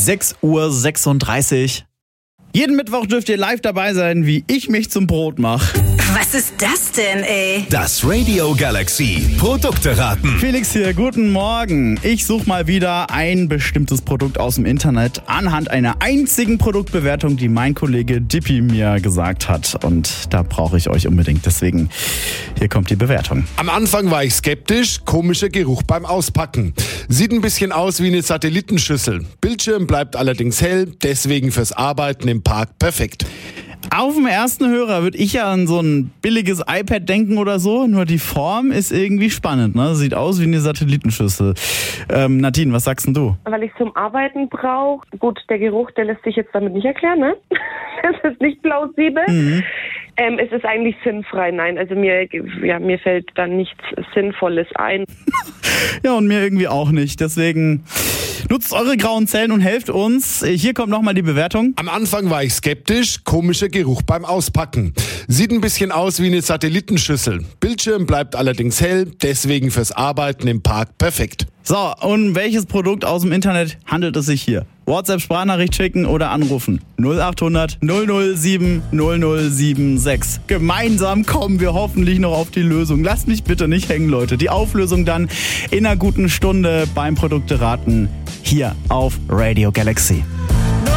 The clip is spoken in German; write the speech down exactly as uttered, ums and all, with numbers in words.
sechs Uhr sechsunddreißig. Jeden Mittwoch dürft ihr live dabei sein, wie ich mich zum Brot mache. Was ist das denn, ey? Das Radio Galaxy Produkte raten. Felix hier, guten Morgen. Ich suche mal wieder ein bestimmtes Produkt aus dem Internet anhand einer einzigen Produktbewertung, die mein Kollege Dippi mir gesagt hat. Und da brauche ich euch unbedingt. Deswegen, hier kommt die Bewertung. Am Anfang war ich skeptisch, komischer Geruch beim Auspacken. Sieht ein bisschen aus wie eine Satellitenschüssel. Bildschirm bleibt allerdings hell, deswegen fürs Arbeiten im Park perfekt. Auf dem ersten Hörer würde ich ja an so ein billiges iPad denken oder so, nur die Form ist irgendwie spannend, ne? Sieht aus wie eine Satellitenschüssel. Ähm, Nadine, was sagst denn du? Weil ich zum Arbeiten brauche. Gut, der Geruch, der lässt sich jetzt damit nicht erklären, ne? Das ist nicht plausibel. Mhm. Ähm, es ist eigentlich sinnfrei, nein. Also mir, ja, mir fällt da nichts Sinnvolles ein. Ja, und mir irgendwie auch nicht. Deswegen nutzt eure grauen Zellen und helft uns. Hier kommt nochmal die Bewertung. Am Anfang war ich skeptisch, komischer Geruch beim Auspacken. Sieht ein bisschen aus wie eine Satellitenschüssel. Bildschirm bleibt allerdings hell, deswegen fürs Arbeiten im Park perfekt. So, und welches Produkt aus dem Internet handelt es sich hier? WhatsApp-Sprachnachricht schicken oder anrufen. null acht hundert null null sieben null null sieben sechs. Gemeinsam kommen wir hoffentlich noch auf die Lösung. Lasst mich bitte nicht hängen, Leute. Die Auflösung dann in einer guten Stunde beim Produkteraten hier auf Radio Galaxy.